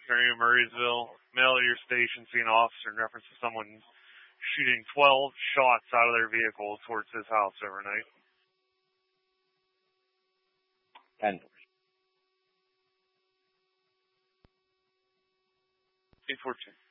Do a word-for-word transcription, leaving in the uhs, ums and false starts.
area of Murraysville. Mail to your station, see an officer in reference to someone shooting twelve shots out of their vehicle towards his house overnight. ten. eight fourteen.